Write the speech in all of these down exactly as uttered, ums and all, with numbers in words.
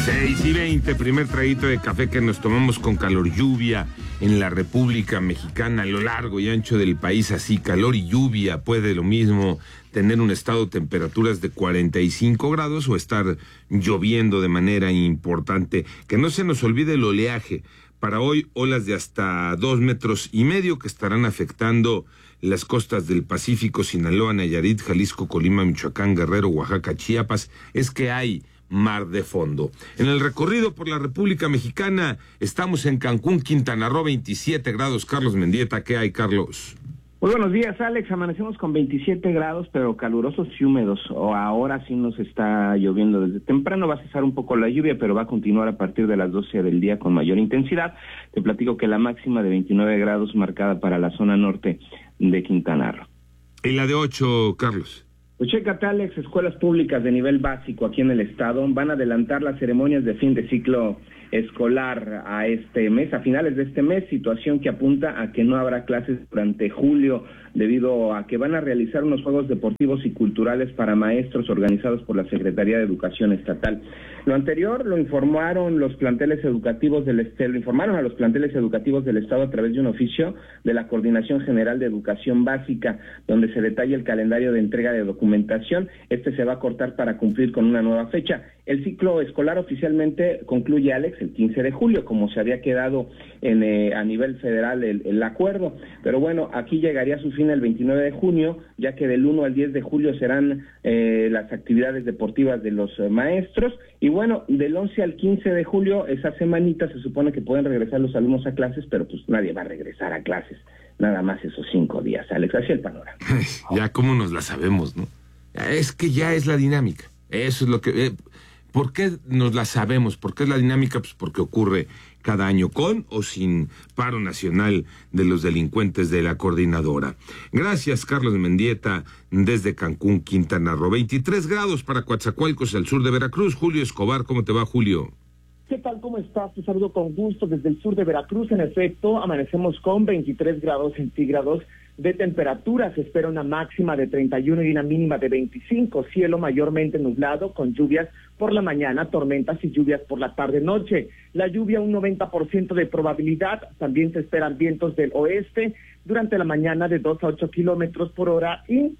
seis y veinte, primer traguito de café que nos tomamos con calor, lluvia en la República Mexicana, a lo largo y ancho del país, así, calor y lluvia. Puede lo mismo tener un estado de temperaturas de cuarenta y cinco grados o estar lloviendo de manera importante. Que no se nos olvide el oleaje. Para hoy, olas de hasta dos metros y medio que estarán afectando las costas del Pacífico, Sinaloa, Nayarit, Jalisco, Colima, Michoacán, Guerrero, Oaxaca, Chiapas. Es que hay mar de fondo. En el recorrido por la República Mexicana, estamos en Cancún, Quintana Roo, veintisiete grados. Carlos Mendieta, ¿qué hay, Carlos? Muy buenos días, Alex. Amanecemos con veintisiete grados, pero calurosos y húmedos. O ahora sí nos está lloviendo desde temprano. Va a cesar un poco la lluvia, pero va a continuar a partir de las doce del día con mayor intensidad. Te platico que la máxima de veintinueve grados marcada para la zona norte de Quintana Roo. ¿Y la de ocho, Carlos? Pues chécate, Alex, escuelas públicas de nivel básico aquí en el estado van a adelantar las ceremonias de fin de ciclo escolar a este mes, a finales de este mes, situación que apunta a que no habrá clases durante julio debido a que van a realizar unos juegos deportivos y culturales para maestros organizados por la Secretaría de Educación Estatal. Lo anterior lo informaron los planteles educativos del Estado, lo informaron a los planteles educativos del Estado a través de un oficio de la Coordinación General de Educación Básica, donde se detalla el calendario de entrega de documentación. Este se va a cortar para cumplir con una nueva fecha. El ciclo escolar oficialmente concluye, Alex, el quince de julio, como se había quedado en, eh, a nivel federal el, el acuerdo. Pero bueno, aquí llegaría a su fin el veintinueve de junio, ya que del uno al diez de julio serán eh, las actividades deportivas de los eh, maestros. Y bueno, del once al quince de julio, esa semanita se supone que pueden regresar los alumnos a clases, pero pues nadie va a regresar a clases, nada más esos cinco días, Alex. Así el panorama. Ya cómo nos la sabemos, ¿no? Es que ya es la dinámica. Eso es lo que... Eh, ¿Por qué nos la sabemos? ¿Por qué es la dinámica? Pues porque ocurre cada año con o sin paro nacional de los delincuentes de la coordinadora. Gracias, Carlos Mendieta, desde Cancún, Quintana Roo. veintitrés grados para Coatzacoalcos, al sur de Veracruz. Julio Escobar, ¿cómo te va, Julio? ¿Qué tal? ¿Cómo estás? Te saludo con gusto desde el sur de Veracruz. En efecto, amanecemos con veintitrés grados centígrados de temperatura. Se espera una máxima de treinta y uno y una mínima de veinticinco. Cielo mayormente nublado con lluvias por la mañana, tormentas y lluvias por la tarde-noche. La lluvia, un noventa por ciento de probabilidad. También se esperan vientos del oeste durante la mañana de dos a ocho kilómetros por hora. Y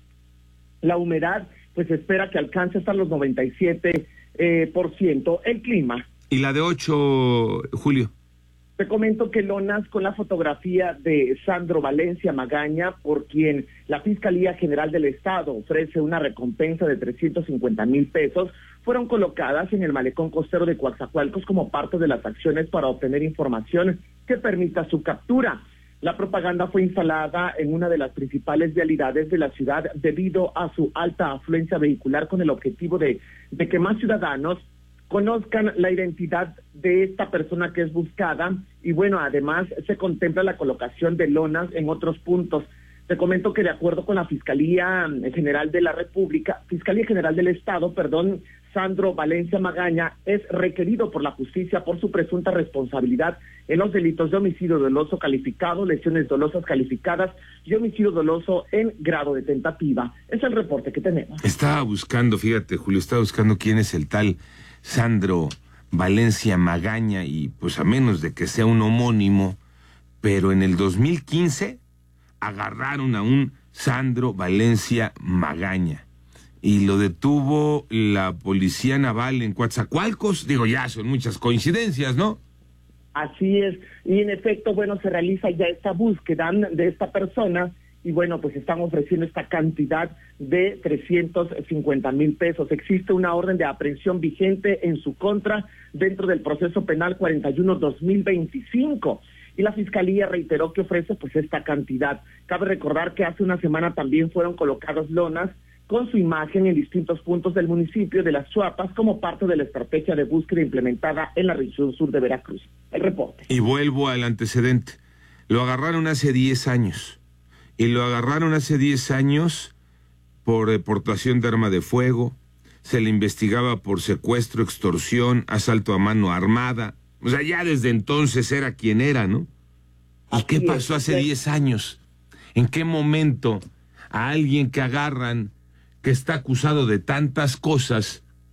la humedad, pues se espera que alcance hasta los noventa y siete por ciento. El clima. ¿Y la de ocho, Julio? Te comento que lonas con la fotografía de Sandro Valencia Magaña, por quien la Fiscalía General del Estado ofrece una recompensa de trescientos cincuenta mil pesos, fueron colocadas en el malecón costero de Coatzacoalcos como parte de las acciones para obtener información que permita su captura. La propaganda fue instalada en una de las principales vialidades de la ciudad debido a su alta afluencia vehicular, con el objetivo de, de que más ciudadanos conozcan la identidad de esta persona que es buscada. Y bueno, además se contempla la colocación de lonas en otros puntos. Te comento que de acuerdo con la Fiscalía General de la República, Fiscalía General del Estado, perdón, Sandro Valencia Magaña es requerido por la justicia por su presunta responsabilidad en los delitos de homicidio doloso calificado, lesiones dolosas calificadas y homicidio doloso en grado de tentativa. Es el reporte que tenemos. Estaba buscando, fíjate, Julio, estaba buscando quién es el tal Sandro Valencia Magaña, y pues a menos de que sea un homónimo, pero en el dos mil quince agarraron a un Sandro Valencia Magaña y lo detuvo la Policía Naval en Coatzacoalcos. Digo, ya son muchas coincidencias, ¿no? Así es, y en efecto, bueno, se realiza ya esta búsqueda de esta persona. Y bueno, pues están ofreciendo esta cantidad de trescientos cincuenta mil pesos. Existe una orden de aprehensión vigente en su contra dentro del proceso penal cuarenta y uno guión dos mil veinticinco. Y la Fiscalía reiteró que ofrece pues esta cantidad. Cabe recordar que hace una semana también fueron colocadas lonas con su imagen en distintos puntos del municipio de Las Chuapas como parte de la estrategia de búsqueda implementada en la región sur de Veracruz. El reporte. Y vuelvo al antecedente. Lo agarraron hace diez años. Y lo agarraron hace diez años por deportación de arma de fuego. Se le investigaba por secuestro, extorsión, asalto a mano armada. O sea, ya desde entonces era quien era, ¿no? ¿Y Así qué pasó es, hace diez años? ¿En qué momento a alguien que agarran, que está acusado de tantas cosas,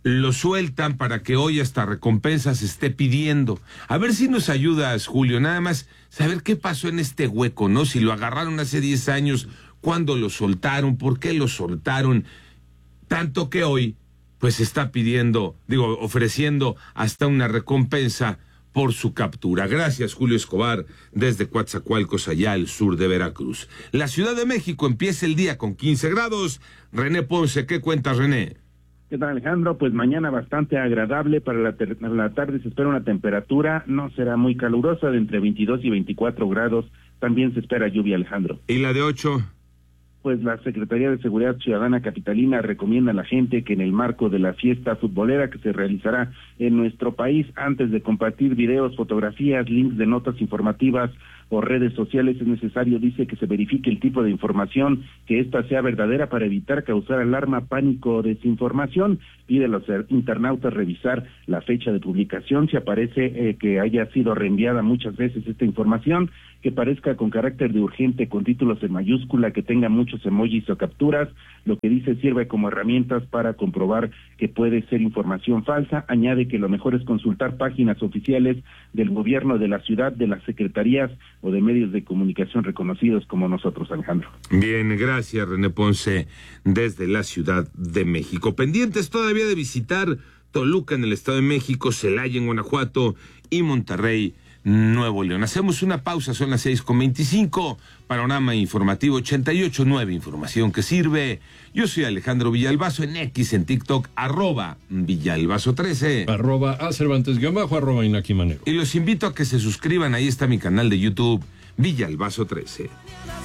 lo sueltan para que hoy hasta recompensas se esté pidiendo. A ver si nos ayudas, Julio, nada más saber qué pasó en este hueco, ¿no? Si lo agarraron hace diez años, ¿cuándo lo soltaron? ¿Por qué lo soltaron? Tanto que hoy, pues está pidiendo, digo, ofreciendo hasta una recompensa por su captura. Gracias, Julio Escobar, desde Coatzacoalcos, allá al sur de Veracruz. La Ciudad de México empieza el día con quince grados. René Ponce, ¿qué cuentas, René? ¿Qué tal, Alejandro? Pues mañana bastante agradable. Para la, ter- la tarde se espera una temperatura, no será muy calurosa, de entre veintidós y veinticuatro grados. También se espera lluvia, Alejandro. ¿Y la de ocho? Pues la Secretaría de Seguridad Ciudadana Capitalina recomienda a la gente que en el marco de la fiesta futbolera que se realizará en nuestro país, antes de compartir videos, fotografías, links de notas informativas o redes sociales, es necesario, dice, que se verifique el tipo de información, que ésta sea verdadera para evitar causar alarma, pánico o desinformación. Pide a los internautas revisar la fecha de publicación, si aparece eh, que haya sido reenviada muchas veces esta información, que parezca con carácter de urgente, con títulos en mayúscula, que tenga muchos emojis o capturas. Lo que dice sirve como herramientas para comprobar que puede ser información falsa. Añade que lo mejor es consultar páginas oficiales del gobierno de la ciudad, de las secretarías o de medios de comunicación reconocidos como nosotros, Alejandro. Bien, gracias, René Ponce, desde la Ciudad de México. Pendientes todavía de visitar Toluca en el Estado de México, Celaya en Guanajuato y Monterrey, Nuevo León. Hacemos una pausa, son las seis con veinticinco, Panorama Informativo ochenta y ocho punto nueve, información que sirve. Yo soy Alejandro Villalbazo, en X, en TikTok, arroba Villalbazo trece. Arroba a Cervantes guión bajo, arroba Inaki Manero. Y los invito a que se suscriban, ahí está mi canal de YouTube, Villalbazo trece.